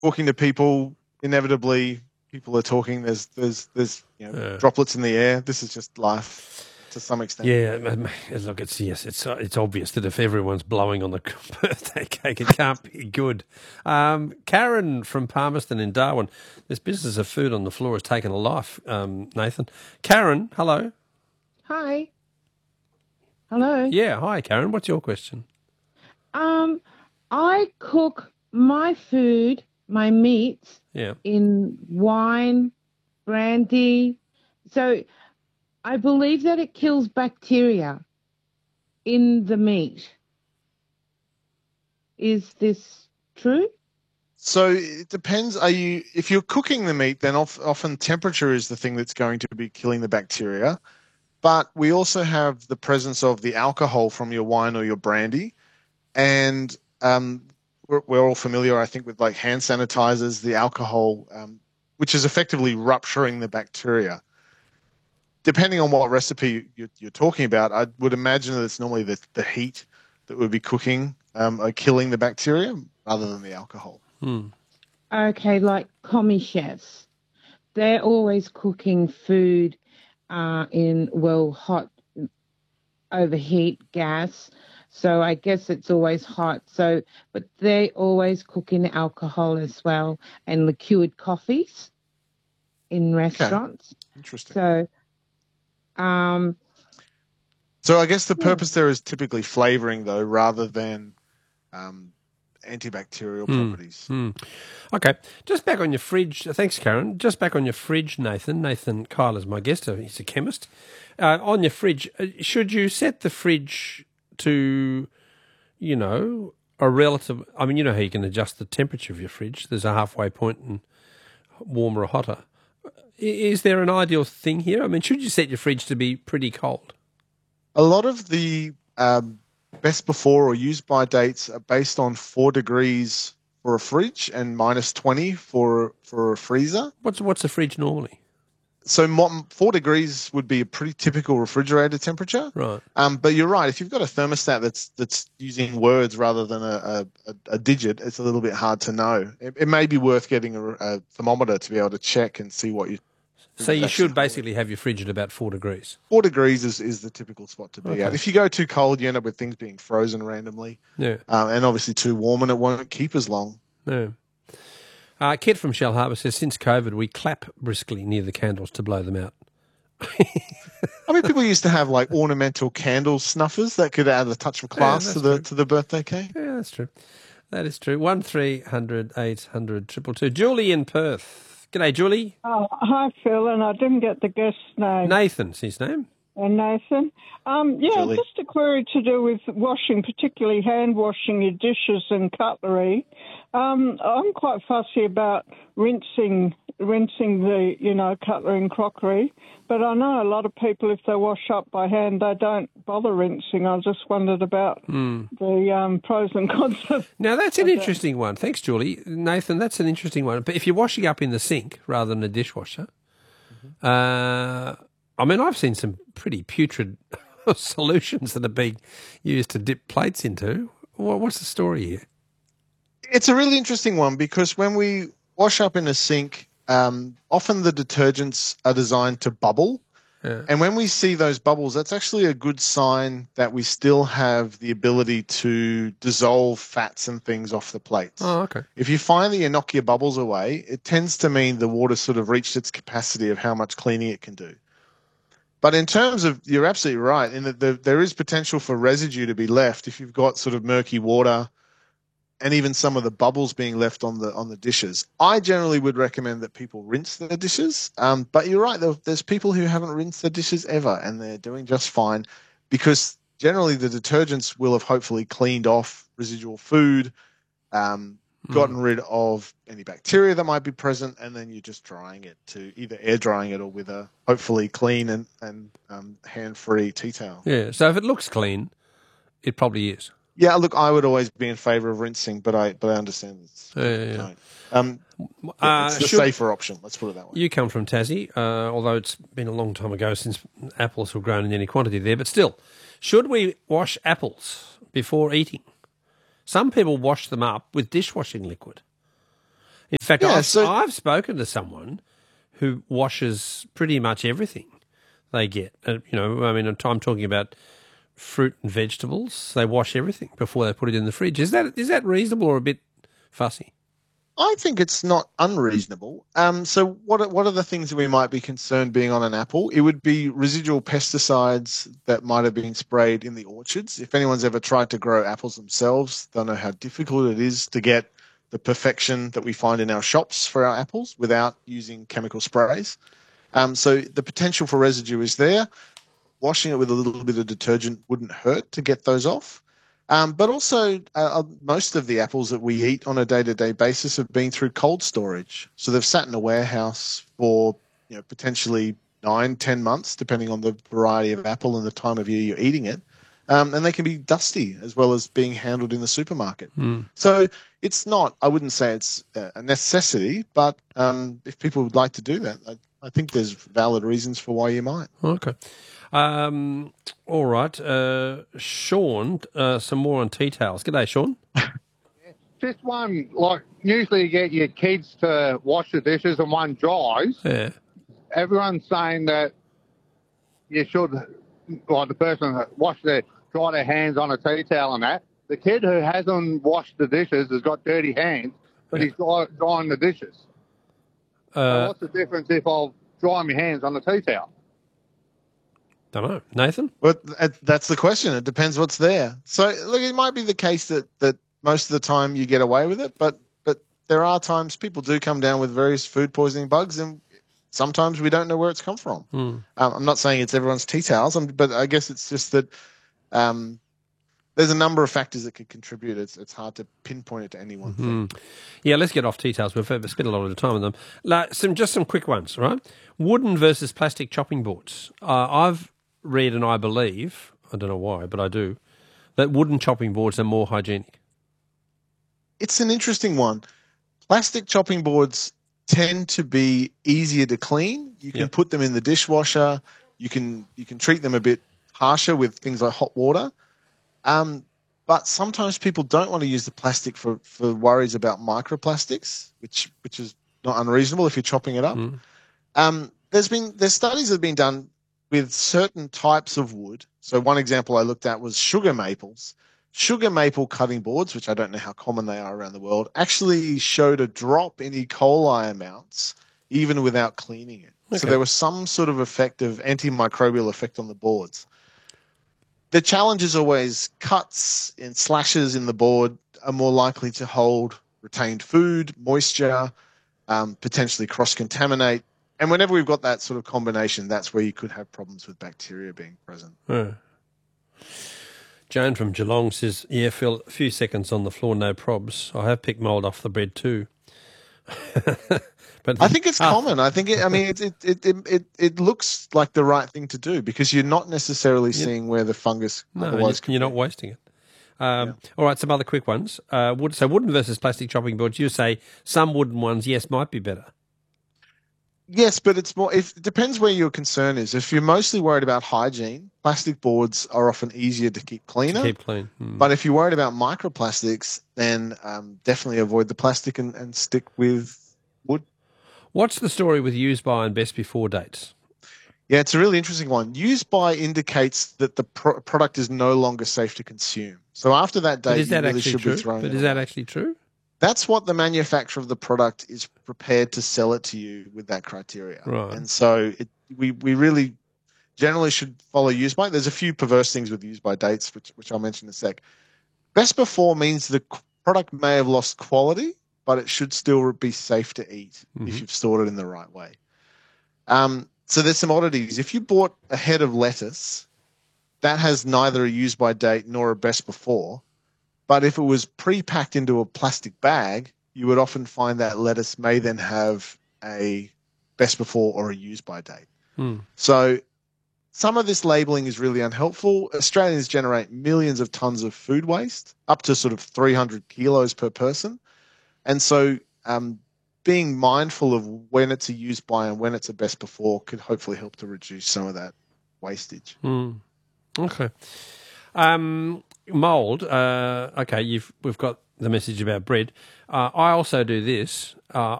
talking to people, inevitably people are talking. There's droplets in the air. This is just life to some extent. Yeah, look, it's obvious that if everyone's blowing on the birthday cake, it can't be good. Karen from Palmerston in Darwin, this business of food on the floor has taken a life, Nathan. Karen, hello. Hi. Hello. Yeah, hi, Karen. What's your question? I cook my food, my meats, in wine, brandy. So I believe that it kills bacteria in the meat. Is this true? So it depends. If you're cooking the meat, then often temperature is the thing that's going to be killing the bacteria. But we also have the presence of the alcohol from your wine or your brandy. And we're all familiar, I think, with like hand sanitizers, the alcohol, which is effectively rupturing the bacteria. Depending on what recipe you're talking about, I would imagine that it's normally the heat that would be cooking or killing the bacteria rather than the alcohol. Okay, like commie chefs, they're always cooking food in, hot overheat gas. So I guess it's always hot. So, but they always cook in alcohol as well and liquid coffees in restaurants. Okay. Interesting. So I guess the purpose there is typically flavoring, though, rather than antibacterial properties. Okay. Just back on your fridge. Thanks, Karen. Just back on your fridge, Nathan. Nathan Kyle is my guest. He's a chemist. On your fridge, should you set the fridge to, a relative... I mean, you know how you can adjust the temperature of your fridge. There's a halfway point and warmer or hotter. Is there an ideal thing here? I mean, should you set your fridge to be pretty cold? A lot of the best before or use by dates are based on 4 degrees for a fridge and minus 20 for a freezer. What's a fridge normally? So 4 degrees would be a pretty typical refrigerator temperature. Right. But you're right. If you've got a thermostat that's using words rather than a digit, it's a little bit hard to know. It may be worth getting a thermometer to be able to check and see what you... So you should basically have your fridge at about 4 degrees. 4 degrees is the typical spot to be at. If you go too cold, you end up with things being frozen randomly. Yeah. And obviously too warm, and it won't keep as long. Yeah. Kit from Shell Harbour says, since COVID, we clap briskly near the candles to blow them out. I mean, people used to have like ornamental candle snuffers that could add a touch of class to the birthday cake. Yeah, that's true. That is true. 1300 800 222. Julie in Perth. G'day, Julie. Oh, hi, Phil, and I didn't get the guest's name. Nathan's his name. Nathan. Julie. Just a query to do with washing, particularly hand washing your dishes and cutlery. I'm quite fussy about rinsing the, cutlery and crockery, but I know a lot of people, if they wash up by hand, they don't bother rinsing. I just wondered about the pros and cons of Now, that's an interesting one. Thanks, Julie. Nathan, that's an interesting one. But if you're washing up in the sink rather than a dishwasher, I mean, I've seen some pretty putrid solutions that are being used to dip plates into. What's the story here? It's a really interesting one because when we wash up in a sink, often the detergents are designed to bubble. Yeah. And when we see those bubbles, that's actually a good sign that we still have the ability to dissolve fats and things off the plates. Oh, okay. If you find that you knock your bubbles away, it tends to mean the water sort of reached its capacity of how much cleaning it can do. But in terms of, you're absolutely right, in that there is potential for residue to be left if you've got sort of murky water and even some of the bubbles being left on the dishes. I generally would recommend that people rinse their dishes. But you're right, there's people who haven't rinsed their dishes ever and they're doing just fine because generally the detergents will have hopefully cleaned off residual food, gotten rid of any bacteria that might be present, and then you're just drying it to either air drying it or with a hopefully clean and hand-free tea towel. Yeah, so if it looks clean, it probably is. Yeah, look, I would always be in favour of rinsing, but I understand it's yeah. It's the safer option. Let's put it that way. You come from Tassie, although it's been a long time ago since apples were grown in any quantity there. But still, should we wash apples before eating? Some people wash them up with dishwashing liquid. In fact, Yeah, I've spoken to someone who washes pretty much everything they get. I'm talking about fruit and vegetables. They wash everything before they put it in the fridge. Is that reasonable or a bit fussy? I think it's not unreasonable. So what are the things that we might be concerned being on an apple? It would be residual pesticides that might have been sprayed in the orchards. If anyone's ever tried to grow apples themselves, they'll know how difficult it is to get the perfection that we find in our shops for our apples without using chemical sprays. So the potential for residue is there. Washing it with a little bit of detergent wouldn't hurt to get those off. But also, most of the apples that we eat on a day-to-day basis have been through cold storage. So they've sat in a warehouse for potentially 9-10 months, depending on the variety of apple and the time of year you're eating it. And they can be dusty as well as being handled in the supermarket. So it's not, I wouldn't say it's a necessity, but if people would like to do that, I think there's valid reasons for why you might. Okay. All right. Sean, some more on tea towels. G'day, Sean. Just one, like, usually you get your kids to wash the dishes and one dries. Yeah. Everyone's saying that you should, like, the person that dry their hands on a tea towel and that. The kid who hasn't washed the dishes has got dirty hands, but he's drying the dishes. So what's the difference if I'll dry my hands on the tea towel? Don't know. Nathan? Well, that's the question. It depends what's there. So, look, it might be the case that most of the time you get away with it, but there are times people do come down with various food poisoning bugs, and sometimes we don't know where it's come from. I'm not saying it's everyone's tea towels, but I guess it's just that there's a number of factors that could contribute. It's hard to pinpoint it to any one thing. Yeah, let's get off tea towels. We've spent a lot of time on them. Just some quick ones, right? Wooden versus plastic chopping boards. I've read, and I believe, I don't know why, but I do, that wooden chopping boards are more hygienic. It's an interesting one. Plastic chopping boards tend to be easier to clean. You can put them in the dishwasher. You can treat them a bit harsher with things like hot water. But sometimes people don't want to use the plastic for worries about microplastics, which is not unreasonable if you're chopping it up. There's studies that have been done with certain types of wood. So one example I looked at was sugar maples. Sugar maple cutting boards, which I don't know how common they are around the world, actually showed a drop in E. coli amounts even without cleaning it. Okay. So there was some sort of effect of antimicrobial effect on the boards. The challenge is always cuts and slashes in the board are more likely to hold retained food, moisture, potentially cross-contaminate. And whenever we've got that sort of combination, that's where you could have problems with bacteria being present. Joan from Geelong says, yeah, Phil, a few seconds on the floor, no probs. I have picked mould off the bread too. But I think it's common. I think it looks like the right thing to do because you're not necessarily seeing where the fungus otherwise could be. You're not wasting it. All right, some other quick ones. So wooden versus plastic chopping boards, you say some wooden ones, yes, might be better. Yes, but it's more. It depends where your concern is. If you're mostly worried about hygiene, plastic boards are often easier to keep cleaner. To keep clean. But if you're worried about microplastics, then definitely avoid the plastic and stick with wood. What's the story with use by and best before dates? Yeah, it's a really interesting one. Use by indicates that the product is no longer safe to consume. So after that date, you really should be throwing it away. But is that actually true? That's what the manufacturer of the product is prepared to sell it to you with that criteria. Right. And so we really generally should follow use by. There's a few perverse things with use by dates, which I'll mention in a sec. Best before means the product may have lost quality, but it should still be safe to eat if you've stored it in the right way. So there's some oddities. If you bought a head of lettuce, that has neither a use by date nor a best before. But if it was pre-packed into a plastic bag, you would often find that lettuce may then have a best before or a use by date. So some of this labeling is really unhelpful. Australians generate millions of tons of food waste, up to sort of 300 kilos per person. And so being mindful of when it's a use by and when it's a best before could hopefully help to reduce some of that wastage. Okay. Mould. Okay, we've got the message about bread. I also do this.